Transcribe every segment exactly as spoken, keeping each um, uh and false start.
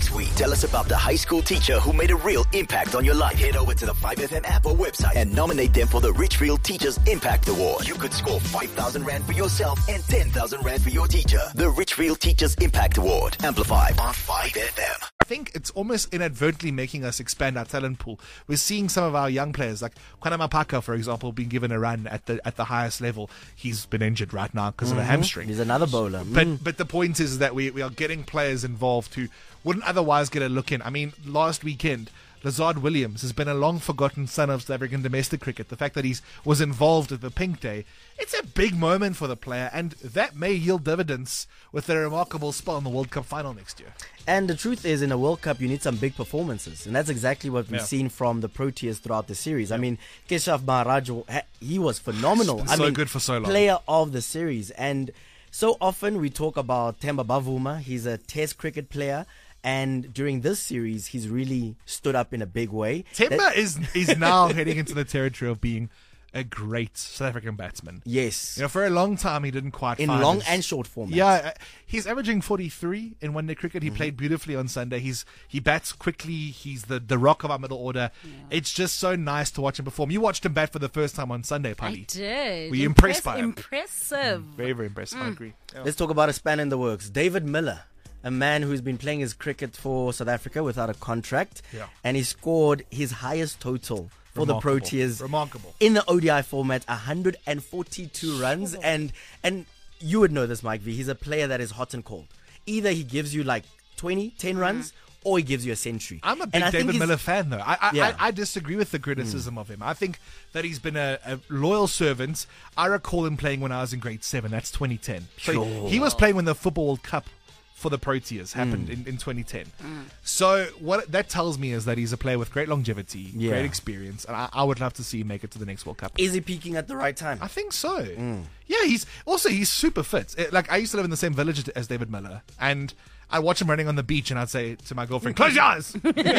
next week. Tell us about the high school teacher who made a real impact on your life. Head over to the five F M app or website and nominate them for the Richfield Teachers Impact Award. You could score five thousand rand for yourself and ten thousand rand for your teacher. The Richfield Teachers Impact Award. Amplified on five F M. I think it's almost inadvertently making us expand our talent pool. We're seeing some of our young players, like Kwana Mapaka, for example, being given a run at the at the highest level. He's been injured right now because mm-hmm. of a hamstring. He's another bowler. But mm. but the point is that we, we are getting players involved who wouldn't otherwise get a look in. I mean, last weekend, Lazard Williams has been a long-forgotten son of South African domestic cricket. The fact that he was involved at the Pink Day, it's a big moment for the player, and that may yield dividends with a remarkable spot in the World Cup final next year. And the truth is, in a World Cup, you need some big performances, and that's exactly what we've yeah. seen from the Proteas throughout the series. Yeah. I mean, Keshav Maharaj, he was phenomenal. He's been I so mean, good for so long. Player of the series, and so often we talk about Themba Bavuma. He's a Test cricket player. And during this series, he's really stood up in a big way. Themba that- is is now heading into the territory of being a great South African batsman. Yes. You know, for a long time, he didn't quite in find long his, and short formats. Yeah, uh, he's averaging forty-three in one-day cricket. He mm-hmm. played beautifully on Sunday. He's He bats quickly. He's the, the rock of our middle order. Yeah. It's just so nice to watch him perform. You watched him bat for the first time on Sunday, Pali. I did. Were you Impress- impressed by him? Impressive. Mm, very, very impressive. Mm. I agree. Yeah. Let's talk about a span in the works. David Miller. A man who's been playing his cricket for South Africa without a contract. Yeah. And he scored his highest total for Remarkable. the Proteas. Remarkable. In the O D I format, one hundred forty-two runs. And and you would know this, Mike V. He's a player that is hot and cold. Either he gives you like twenty, ten runs, or he gives you a century. I'm a big David Miller fan, though. I I, yeah. I I disagree with the criticism mm. of him. I think that he's been a, a loyal servant. I recall him playing when I was in grade seven. That's twenty ten. So sure. he, he was playing when the Football World Cup for the Proteas happened mm. in, in twenty ten. Mm. So what that tells me is that he's a player with great longevity, yeah. great experience, and I, I would love to see him make it to the next World Cup. Is he peaking at the right time? I think so. Mm. Yeah, he's also he's super fit. It, like I used to live in the same village as David Miller, and I watch him running on the beach, and I'd say to my girlfriend, "Close your eyes." he, he's,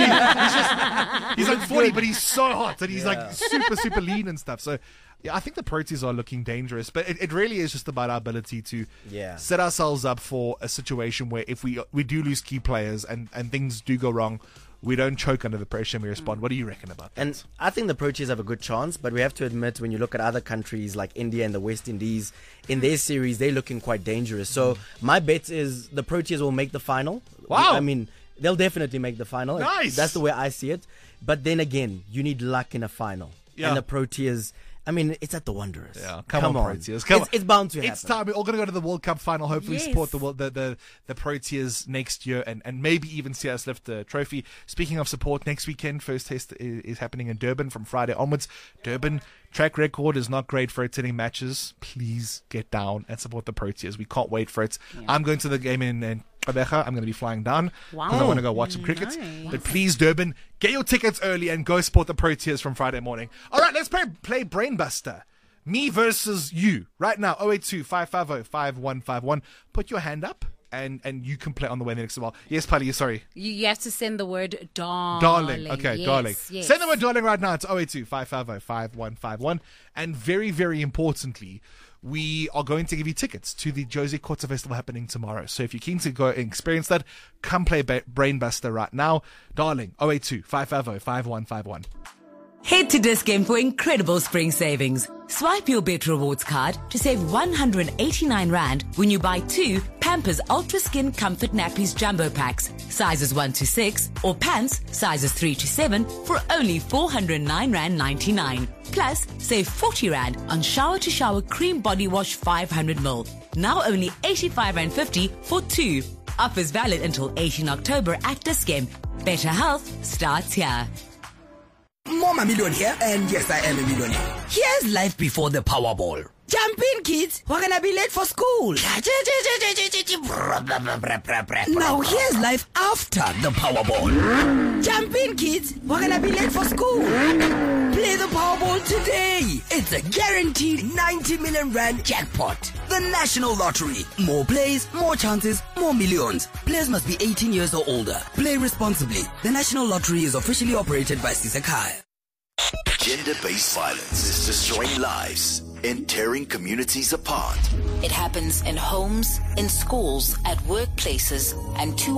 just, he's like forty, but he's so hot, and he's yeah. like super super lean and stuff. So. Yeah, I think the Proteas are looking dangerous, but it, it really is just about our ability to yeah. set ourselves up for a situation where if we we do lose key players and, and things do go wrong, we don't choke under the pressure and we respond. What do you reckon about that? And I think the Proteas have a good chance, but we have to admit when you look at other countries like India and the West Indies, in their series, they're looking quite dangerous. So my bet is the Proteas will make the final. Wow. I mean, they'll definitely make the final. Nice. That's the way I see it. But then again, you need luck in a final. Yeah. And the Proteas... I mean, it's at the Wanderers. Yeah, come, come on, on, Proteas. Come it's, on. it's bound to happen. It's time. We're all going to go to the World Cup final. Hopefully, yes. support the, the the the Proteas next year, and, and maybe even see us lift the trophy. Speaking of support, next weekend, first test is, is happening in Durban from Friday onwards. Durban track record is not great for attending matches. Please get down and support the Proteas. We can't wait for it. Yeah. I'm going to the game in. in Rebecca, I'm going to be flying down because wow. I want to go watch some cricket. Nice. But please, Durban, get your tickets early and go support the Proteas from Friday morning. All right, let's play, play Brainbuster. Me versus you right now. oh eight two, five five oh, five one five one. Put your hand up and, and you can play on the way next while. Yes, Pali, sorry. You, you have to send the word darling. Darling. Okay, yes, darling. Yes. Send the word darling right now. It's oh eight two, five five oh, five one five one. And very, very importantly, we are going to give you tickets to the Josie Quarter Festival happening tomorrow. So if you're keen to go and experience that, come play ba- Brainbuster right now. Darling, oh eight two, five five oh, five one five one. Head to Dis-Chem for incredible spring savings. Swipe your Bet Rewards card to save one hundred eighty-nine rand when you buy two Pampers Ultra Skin Comfort Nappies Jumbo Packs, sizes one to six, or pants, sizes three to seven, for only four hundred nine rand ninety-nine. Plus, save forty rand on Shower to Shower Cream Body Wash five hundred milliliters. Now only eighty-five rand fifty for two. Offers valid until eighteenth October at Dis-Chem. Better health starts here. Mama Million here, and yes, I am a millionaire. Here's life before the Powerball. Jump in, kids. We're gonna be late for school. Now here's life after the Powerball. Jump in, kids. We're gonna be late for school. Play the Powerball today. It's a guaranteed ninety million rand jackpot. The National Lottery. More plays, more chances, more millions. Players must be eighteen years or older. Play responsibly. The National Lottery is officially operated by Sisakai. Gender-based violence is destroying lives and tearing communities apart. It happens in homes, in schools, at workplaces, and too